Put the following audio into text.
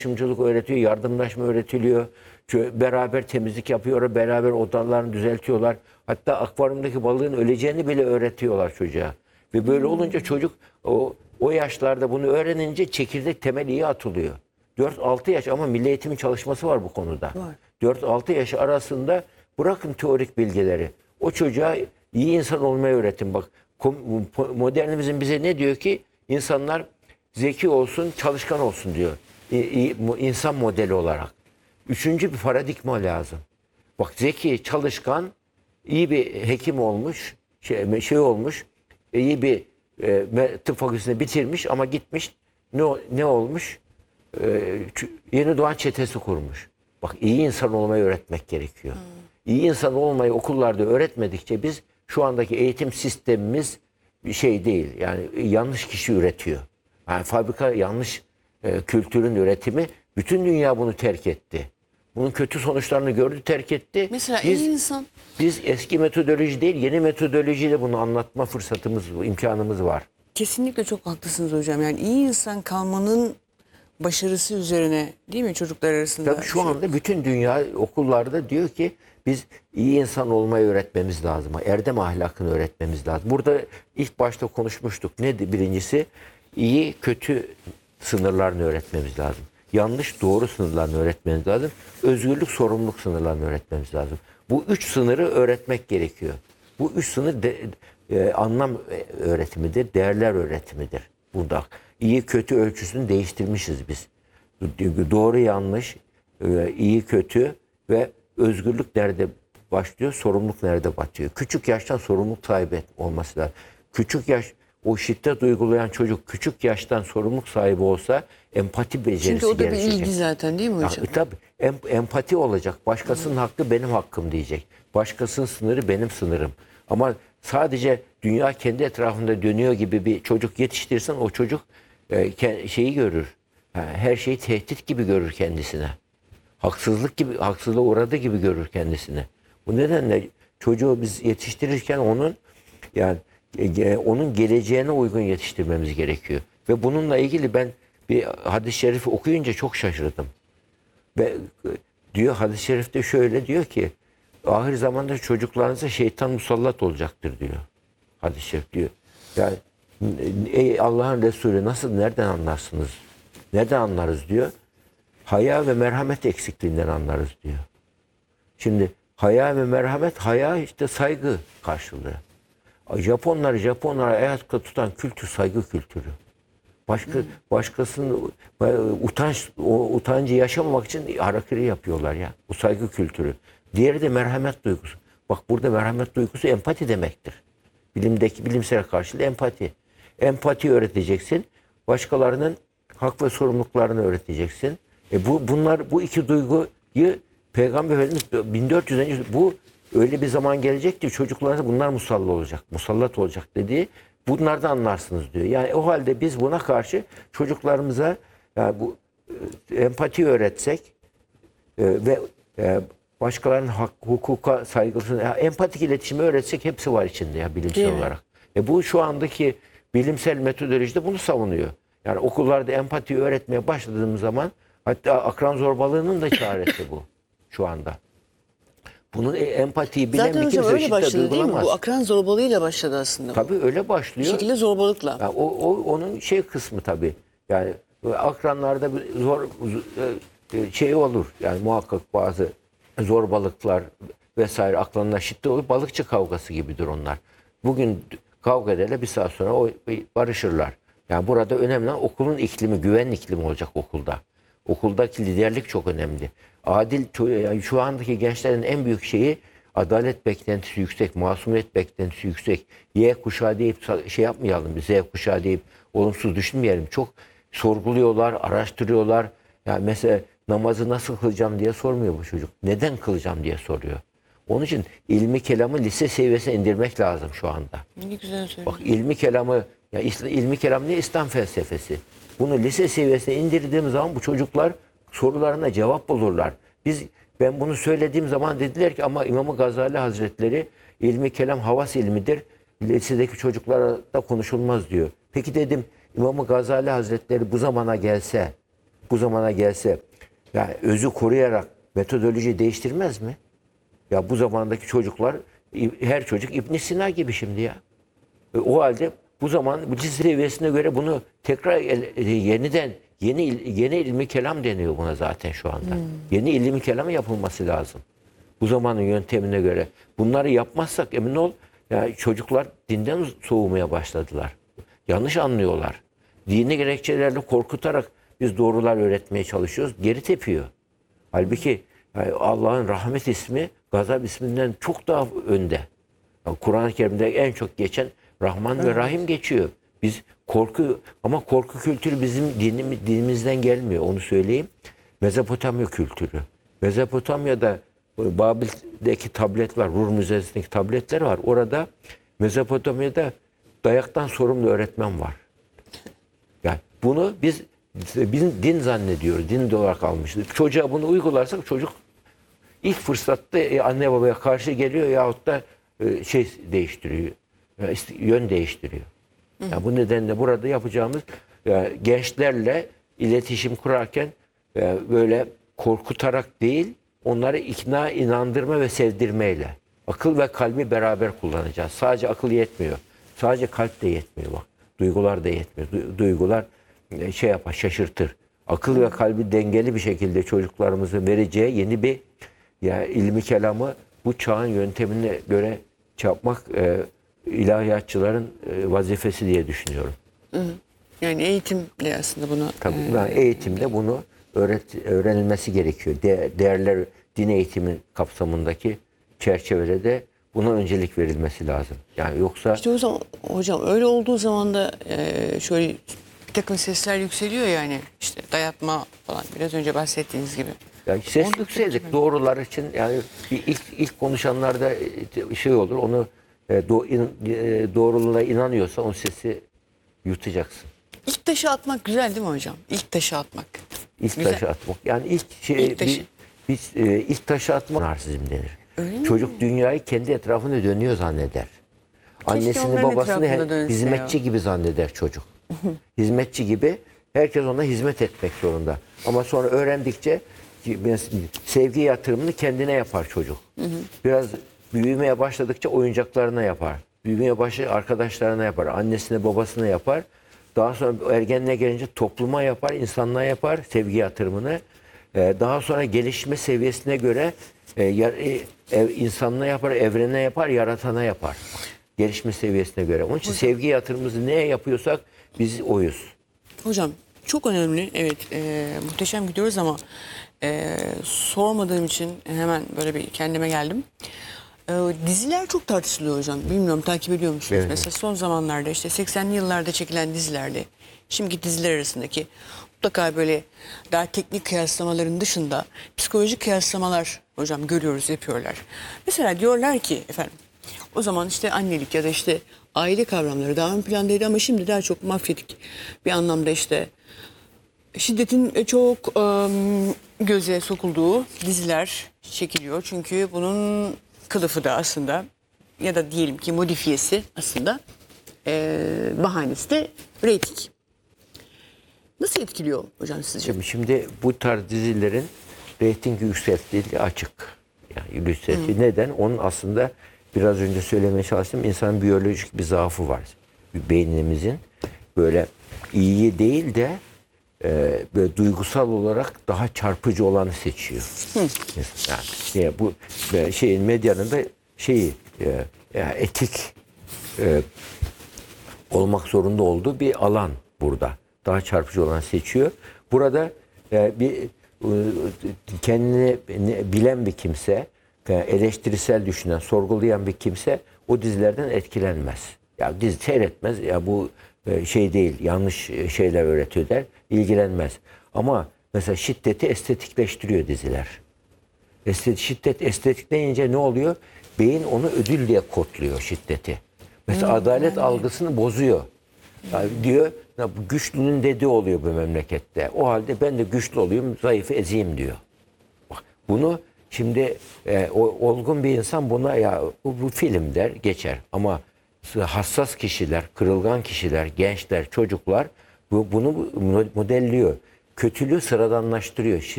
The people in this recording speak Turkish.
paylaşımcılık öğretiyor, yardımlaşma öğretiliyor. Beraber temizlik yapıyor, beraber odalarını düzeltiyorlar. Hatta akvaryumdaki balığın öleceğini bile öğretiyorlar çocuğa. Ve böyle olunca çocuk o yaşlarda bunu öğrenince çekirdek temel iyi atılıyor. 4-6 yaş ama milli eğitimin çalışması var bu konuda. Var. 4-6 yaş arasında bırakın teorik bilgileri. O çocuğa iyi insan olmayı öğretin. Bak modernimizin bize ne diyor ki? İnsanlar zeki olsun, çalışkan olsun diyor. İnsan modeli olarak. Üçüncü bir paradigma lazım. Bak zeki, çalışkan, iyi bir hekim olmuş, şey olmuş, iyi bir tıp fakültesini bitirmiş ama gitmiş ne olmuş? Yeni doğan çetesi kurmuş. Bak iyi insan olmayı öğretmek gerekiyor. İyi insan olmayı okullarda öğretmedikçe biz şu andaki eğitim sistemimiz bir şey değil. Yani yanlış kişi üretiyor. Yani fabrika yanlış kültürün üretimi. Bütün dünya bunu terk etti. Bunun kötü sonuçlarını gördü, terk etti. Mesela iyi insan. Biz eski metodoloji değil, yeni metodolojiyle bunu anlatma fırsatımız, imkanımız var. Kesinlikle çok haklısınız hocam. Yani iyi insan kalmanın başarısı üzerine değil mi çocuklar arasında? Tabii şu anda bütün dünya okullarda diyor ki biz iyi insan olmayı öğretmemiz lazım. Erdem ahlakını öğretmemiz lazım. Burada ilk başta konuşmuştuk. Nedir? Birincisi iyi kötü sınırlarını öğretmemiz lazım. Yanlış doğru sınırlarını öğretmemiz lazım. Özgürlük sorumluluk sınırlarını öğretmemiz lazım. Bu üç sınırı öğretmek gerekiyor. Bu üç sınır anlam öğretimidir, değerler öğretimidir. Burada iyi kötü ölçüsünü değiştirmişiz biz. Doğru yanlış, iyi kötü ve özgürlük nerede başlıyor, sorumluluk nerede başlıyor. Küçük yaştan sorumluluk sahibi olması lazım. Küçük yaş, o şiddet uygulayan çocuk küçük yaştan sorumluluk sahibi olsa empati becerisi Çünkü o da bir gelişecek. ilgi zaten değil mi hocam? Ya, tabii empati olacak. Başkasının hakkı benim hakkım diyecek. Başkasının sınırı benim sınırım. Ama sadece dünya kendi etrafında dönüyor gibi bir çocuk yetiştirirsen o çocuk şeyi görür. Her şeyi tehdit gibi görür kendisine. Haksızlık gibi, haksızlığa uğradığı gibi görür kendisini. Bu nedenle çocuğu biz yetiştirirken onun geleceğine uygun yetiştirmemiz gerekiyor. Ve bununla ilgili ben bir hadis-i şerifi okuyunca çok şaşırdım. Ve diyor hadis-i şerifte şöyle diyor ki ahir zamanda çocuklarınıza şeytan musallat olacaktır diyor. Hadis-i şerif diyor. Yani ey Allah'ın Resulü nereden anlarsınız? Nereden anlarız diyor. Haya ve merhamet eksikliğinden anlarız diyor. Şimdi haya ve merhamet, haya işte saygı karşılığı. Japonları ayakta tutan kültür saygı kültürü. Başkasının utancı yaşamamak için harakiri yapıyorlar ya. Bu saygı kültürü. Diğeri de merhamet duygusu. Bak burada merhamet duygusu empati demektir. Bilimsel karşılığı empati. Empati öğreteceksin. Başkalarının hak ve sorumluluklarını öğreteceksin. Bu iki duyguyu Peygamber Efendimiz 1400 önce bu öyle bir zaman gelecek ki çocuklarınıza bunlar musallat olacak dediği bunlardan anlarsınız diyor. Yani o halde biz buna karşı çocuklarımıza yani bu empati öğretsek ve başkalarının hukuka saygısını, empatik iletişimi öğretsek hepsi var içinde ya bilimsel olarak. Bu şu andaki bilimsel metodolojide bunu savunuyor. Yani okullarda empati öğretmeye başladığımız zaman hatta akran zorbalığının da çaresi bu şu anda. Bunun empatiyi bilen Zaten bir hocam kimse öyle şiddet başladı değil mi? uygulamaz. Bu akran zorbalığıyla başladı aslında. Tabii öyle başlıyor. Bir şekilde zorbalıkla. Yani onun şey kısmı tabii. Yani akranlarda bir şey olur. Yani muhakkak bazı zorbalıklar vesaire akranlar şiddet olur. Balıkçı kavgası gibidir onlar. Bugün kavga ederler bir saat sonra barışırlar. Yani burada önemli olan okulun iklimi, güven iklimi olacak okulda. Okuldaki liderlik çok önemli. Yani şu andaki gençlerin en büyük şeyi adalet beklentisi yüksek, masumiyet beklentisi yüksek. Y kuşağı deyip şey yapmayalım, Z kuşağı deyip olumsuz düşünmeyelim. Çok sorguluyorlar, araştırıyorlar. Yani mesela namazı nasıl kılacağım diye sormuyor bu çocuk. Neden kılacağım diye soruyor. Onun için ilmi kelamı lise seviyesine indirmek lazım şu anda. Ne güzel söylüyorsun. Bak ilmi kelam ne? İslam felsefesi. Bunu lise seviyesine indirdiğim zaman bu çocuklar sorularına cevap bulurlar. Ben bunu söylediğim zaman dediler ki ama İmam-ı Gazali Hazretleri ilmi kelam havas ilmidir. Lisedeki çocuklara da konuşulmaz diyor. Peki dedim İmam-ı Gazali Hazretleri bu zamana gelse bu zamana gelse yani özü koruyarak metodoloji değiştirmez mi? Ya bu zamandaki çocuklar, her çocuk İbn Sina gibi şimdi ya. O halde bu zaman bu lise seviyesine göre bunu tekrar yeniden yeni ilmi kelam deniyor buna zaten şu anda. Yeni ilmi kelam yapılması lazım. Bu zamanın yöntemine göre. Bunları yapmazsak emin ol ya çocuklar dinden soğumaya başladılar. Yanlış anlıyorlar. Dini gerekçelerle korkutarak biz doğrular öğretmeye çalışıyoruz. Geri tepiyor. Halbuki yani Allah'ın rahmet ismi gazap isminden çok daha önde. Yani Kur'an-ı Kerim'de en çok geçen Rahman ve Rahim geçiyor. Biz korku kültürü bizim dinimizden gelmiyor. Onu söyleyeyim. Mezopotamya kültürü. Mezopotamya'da Babil'deki tabletler, Rur Müzesi'ndeki tabletler var. Orada Mezopotamya'da dayaktan sorumlu öğretmen var. Yani bunu biz din zannediyoruz. Din olarak almışız. Çocuğa bunu uygularsak çocuk ilk fırsatta anne babaya karşı geliyor yahut da değiştiriyor. Yön değiştiriyor. Yani bu nedenle burada yapacağımız gençlerle iletişim kurarken böyle korkutarak değil, onları inandırma ve sevdirmeyle. Akıl ve kalbi beraber kullanacağız. Sadece akıl yetmiyor. Sadece kalp de yetmiyor bak. Duygular da yetmiyor. Duygular şaşırtır. Akıl ve kalbi dengeli bir şekilde çocuklarımızın vereceği yeni bir ilmi kelamı bu çağın yöntemine göre yapmak ilahiyatçıların vazifesi diye düşünüyorum. Yani eğitimle aslında bunu... Tabii yani eğitimde bunu öğrenilmesi gerekiyor. Değerler din eğitimi kapsamındaki çerçevede de buna öncelik verilmesi lazım. Yani yoksa... İşte o zaman hocam öyle olduğu zaman da şöyle bir takım sesler yükseliyor yani. İşte dayatma falan biraz önce bahsettiğiniz gibi. Yani ses yükselecek doğrular için yani ilk konuşanlarda olur onu doğruluğuna inanıyorsa o sesi yutacaksın. İlk taşı atmak güzel değil mi hocam? İlk taşı atmak. İlk güzel. taşı atmak. Yani ilk taşı atmak narsizm denir. Öyle Çocuk dünyayı kendi etrafında dönüyor zanneder. Annesini onların babasını etrafında dönse hizmetçi ya. gibi zanneder çocuk. Hizmetçi gibi herkes ona hizmet etmek zorunda. Ama sonra öğrendikçe sevgi yatırımını kendine yapar çocuk. Biraz büyümeye başladıkça oyuncaklarına yapar. Büyümeye başladıkça arkadaşlarına yapar. Annesine babasına yapar. Daha sonra ergenliğe gelince topluma yapar, insanlığa yapar sevgi yatırımını. Daha sonra gelişme seviyesine göre insanlığa yapar, evrene yapar, yaratana yapar. Gelişme seviyesine göre. Onun için sevgi yatırımımızı neye yapıyorsak biz oyuz. Hocam çok önemli. Evet muhteşem gidiyoruz ama sormadığım için hemen böyle bir kendime geldim. Diziler çok tartışılıyor hocam. Bilmiyorum takip ediyor musunuz? Evet. Mesela son zamanlarda işte 80'li yıllarda çekilen dizilerde şimdiki diziler arasındaki mutlaka böyle daha teknik kıyaslamaların dışında psikolojik kıyaslamalar hocam görüyoruz, yapıyorlar. Mesela diyorlar ki efendim o zaman işte annelik ya da işte aile kavramları daha ön plandaydı ama şimdi daha çok mafyatik bir anlamda işte şiddetin çok göze sokulduğu diziler çekiliyor. Çünkü bunun kılıfı da aslında ya da diyelim ki modifiyesi aslında bahanesi de reyting. Nasıl etkiliyor hocam sizce? Şimdi bu tarz dizilerin reytingi yükselttiği açık. Yani yükselttiği neden? Onun aslında biraz önce söylemeye çalıştım. İnsanın biyolojik bir zaafı var. Beynimizin böyle iyi değil de böyle duygusal olarak daha çarpıcı olanı seçiyor. Yani bu medyanın da etik olmak zorunda olduğu bir alan burada. Daha çarpıcı olanı seçiyor. Burada bir kendini bilen bir kimse, eleştirisel düşünen, sorgulayan bir kimse o dizilerden etkilenmez. Ya dizi seyretmez. Ya bu değil, yanlış şeyler öğretiyor der. İlgilenmez. Ama mesela şiddeti estetikleştiriyor diziler. Şiddet estetikleyince ne oluyor? Beyin onu ödül diye kodluyor şiddeti. Mesela adalet algısını bozuyor. Yani diyor, bu güçlünün dediği oluyor bu memlekette. O halde ben de güçlü olayım, zayıfı ezeyim diyor. Bak, bunu şimdi olgun bir insan buna ya bu film der, geçer. Ama hassas kişiler, kırılgan kişiler, gençler, çocuklar bunu modelliyor. kötülüğü sıradanlaştırıyor.